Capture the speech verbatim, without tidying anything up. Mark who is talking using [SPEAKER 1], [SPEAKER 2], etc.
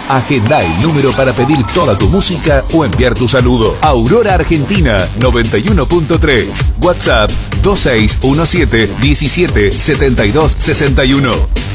[SPEAKER 1] Agenda el número para pedir toda tu música o enviar tu saludo. Aurora Argentina noventa y uno punto tres. WhatsApp dos seis uno siete, diecisiete, setenta y dos, sesenta y uno.